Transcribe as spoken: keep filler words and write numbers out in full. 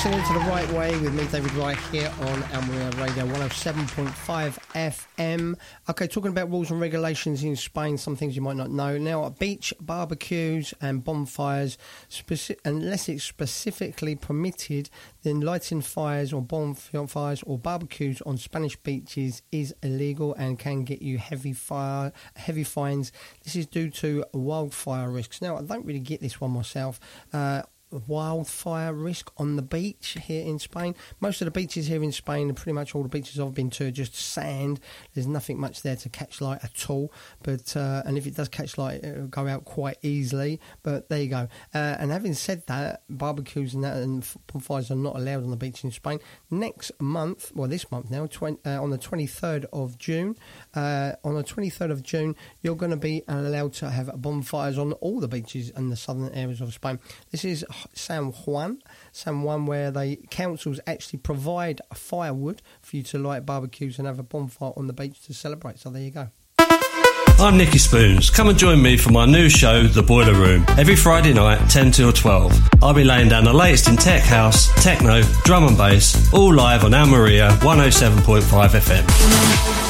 listening to The Right Way with me, David Wright, here on Almeria Radio one oh seven point five F M. Okay, talking about rules and regulations in Spain, some things you might not know. Now, beach barbecues and bonfires, speci- unless it's specifically permitted, then lighting fires or bonfires or barbecues on Spanish beaches is illegal and can get you heavy fire, heavy fines. This is due to wildfire risks. Now, I don't really get this one myself. Uh, wildfire risk on the beach here in Spain. Most of the beaches here in Spain, and pretty much all the beaches I've been to, are just sand. There's nothing much there to catch light at all. But uh, and if it does catch light, it'll go out quite easily. But there you go. Uh, and having said that, barbecues and that and bonfires are not allowed on the beach in Spain. Next month, well, this month now, twenty, uh, on the twenty-third of June, uh, on the twenty-third of June, you're going to be allowed to have bonfires on all the beaches in the southern areas of Spain. This is San Juan, San Juan, where the councils actually provide firewood for you to light barbecues and have a bonfire on the beach to celebrate. So there you go. I'm Nicky Spoons. Come and join me for my new show, The Boiler Room, every Friday night, ten till twelve. I'll be laying down the latest in tech house, techno, drum and bass, all live on Almeria one oh seven point five F M.